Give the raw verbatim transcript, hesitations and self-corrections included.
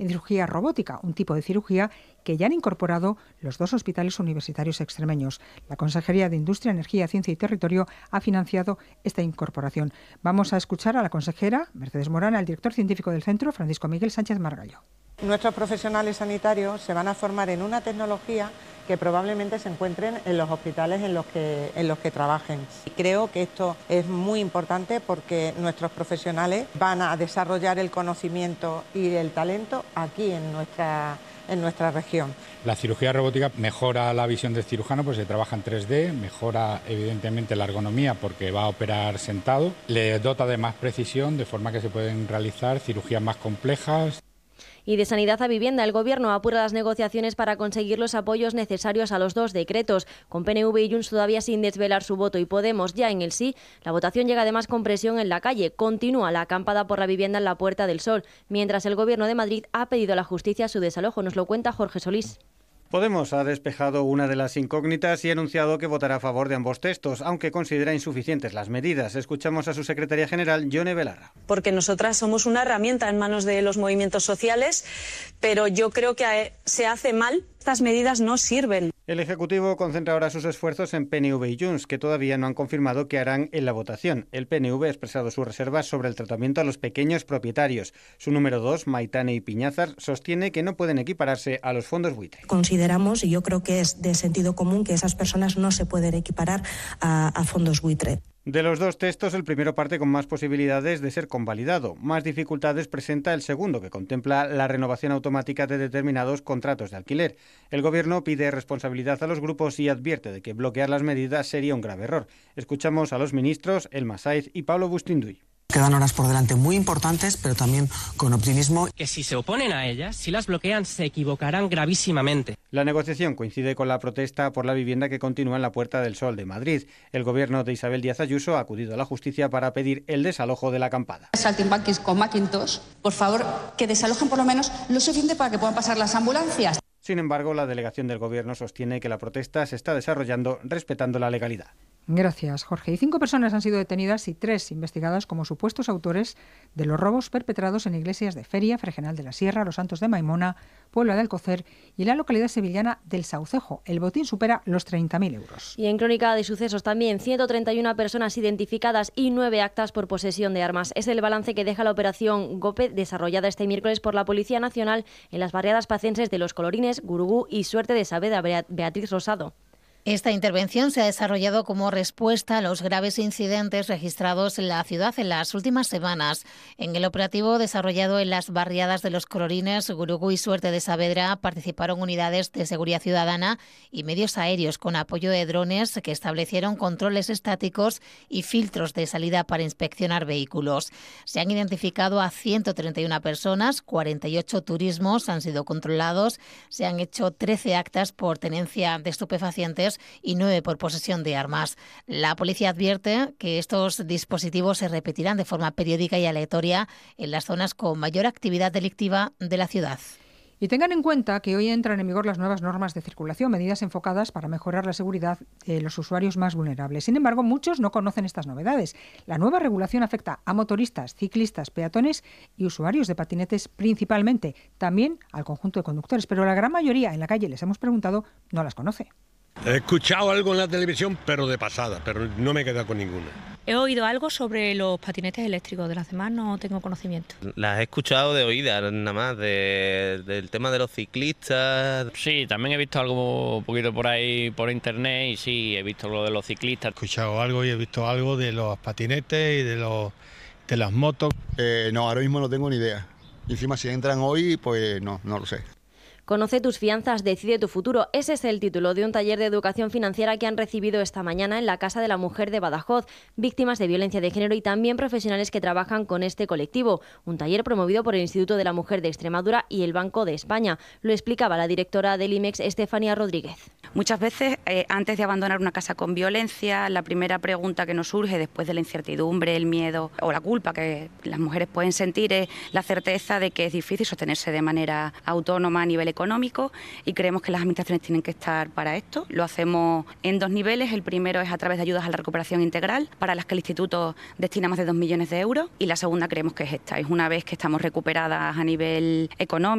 en cirugía robótica, un tipo de cirugía que ya han incorporado los dos hospitales universitarios extremeños. La Consejería de Industria, Energía, Ciencia y Territorio ha financiado esta incorporación. Vamos a escuchar a la consejera Mercedes Morán, al director científico del centro, Francisco Miguel Sánchez Margallo. Nuestros profesionales sanitarios se van a formar en una tecnología que probablemente se encuentren en los hospitales en los que, en los que trabajen. Y creo que esto es muy importante porque nuestros profesionales van a desarrollar el conocimiento y el talento aquí en nuestra, en nuestra región. La cirugía robótica mejora la visión del cirujano, pues se trabaja en tres D, mejora evidentemente la ergonomía porque va a operar sentado, le dota de más precisión de forma que se pueden realizar cirugías más complejas. Y de Sanidad a Vivienda, el Gobierno apura las negociaciones para conseguir los apoyos necesarios a los dos decretos. Con P N V y Junts todavía sin desvelar su voto y Podemos ya en el sí, la votación llega además con presión en la calle. Continúa la acampada por la vivienda en la Puerta del Sol, mientras el Gobierno de Madrid ha pedido a la justicia su desalojo. Nos lo cuenta Jorge Solís. Podemos ha despejado una de las incógnitas y ha anunciado que votará a favor de ambos textos, aunque considera insuficientes las medidas. Escuchamos a su secretaria general, Yone Belarra. Porque nosotras somos una herramienta en manos de los movimientos sociales, pero yo creo que se hace mal. Estas medidas no sirven. El Ejecutivo concentra ahora sus esfuerzos en P N V y Junts, que todavía no han confirmado qué harán en la votación. El P N V ha expresado sus reservas sobre el tratamiento a los pequeños propietarios. Su número dos, Maitane Ipiñazar, sostiene que no pueden equipararse a los fondos buitre. Consideramos, y yo creo que es de sentido común, que esas personas no se pueden equiparar a, a fondos buitre. De los dos textos, el primero parte con más posibilidades de ser convalidado. Más dificultades presenta el segundo, que contempla la renovación automática de determinados contratos de alquiler. El Gobierno pide responsabilidad a los grupos y advierte de que bloquear las medidas sería un grave error. Escuchamos a los ministros Elma Saiz y Pablo Bustinduy. Quedan horas por delante muy importantes, pero también con optimismo. Que si se oponen a ellas, si las bloquean, se equivocarán gravísimamente. La negociación coincide con la protesta por la vivienda que continúa en la Puerta del Sol de Madrid. El gobierno de Isabel Díaz Ayuso ha acudido a la justicia para pedir el desalojo de la acampada. Saltimbanquis con Macintosh, por favor, que desalojen por lo menos lo suficiente para que puedan pasar las ambulancias. Sin embargo, la delegación del gobierno sostiene que la protesta se está desarrollando respetando la legalidad. Gracias, Jorge. Y cinco personas han sido detenidas y tres investigadas como supuestos autores de los robos perpetrados en iglesias de Feria, Fregenal de la Sierra, Los Santos de Maimona, Puebla de Alcocer y la localidad sevillana del Saucejo. El botín supera los treinta mil euros. Y en crónica de sucesos también, ciento treinta y una personas identificadas y nueve actas por posesión de armas. Es el balance que deja la operación GOPE desarrollada este miércoles por la Policía Nacional en las barriadas pacenses de Los Colorines, Gurugú y Suerte de Saavedra. Beatriz Rosado. Esta intervención se ha desarrollado como respuesta a los graves incidentes registrados en la ciudad en las últimas semanas. En el operativo desarrollado en las barriadas de Los Colorines, Gurugú y Suerte de Saavedra participaron unidades de seguridad ciudadana y medios aéreos con apoyo de drones que establecieron controles estáticos y filtros de salida para inspeccionar vehículos. Se han identificado a ciento treinta y una personas, cuarenta y ocho turismos han sido controlados, se han hecho trece actas por tenencia de estupefacientes y nueve por posesión de armas. La policía advierte que estos dispositivos se repetirán de forma periódica y aleatoria en las zonas con mayor actividad delictiva de la ciudad. Y tengan en cuenta que hoy entran en vigor las nuevas normas de circulación, medidas enfocadas para mejorar la seguridad de los usuarios más vulnerables. Sin embargo, muchos no conocen estas novedades. La nueva regulación afecta a motoristas, ciclistas, peatones y usuarios de patinetes principalmente, también al conjunto de conductores, pero la gran mayoría, en la calle les hemos preguntado, no las conoce. He escuchado algo en la televisión, pero de pasada, pero no me he quedado con ninguna. He oído algo sobre los patinetes eléctricos, de las demás no tengo conocimiento. Las he escuchado de oídas, nada más, de, del tema de los ciclistas. Sí, también he visto algo un poquito por ahí por internet y sí, he visto lo de los ciclistas. He escuchado algo y he visto algo de los patinetes y de, los, de las motos. Eh, no, ahora mismo no tengo ni idea. Y encima si entran hoy, pues no, no lo sé. Conoce tus fianzas, decide tu futuro. Ese es el título de un taller de educación financiera que han recibido esta mañana en la Casa de la Mujer de Badajoz, víctimas de violencia de género y también profesionales que trabajan con este colectivo. Un taller promovido por el Instituto de la Mujer de Extremadura y el Banco de España. Lo explicaba la directora del I M E X, Estefanía Rodríguez. Muchas veces, eh, antes de abandonar una casa con violencia, la primera pregunta que nos surge después de la incertidumbre, el miedo o la culpa que las mujeres pueden sentir es la certeza de que es difícil sostenerse de manera autónoma a nivel económico y creemos que las administraciones tienen que estar para esto. Lo hacemos en dos niveles. El primero es a través de ayudas a la recuperación integral, para las que el Instituto destina más de dos millones de euros, y la segunda creemos que es esta. Es una vez que estamos recuperadas a nivel económico,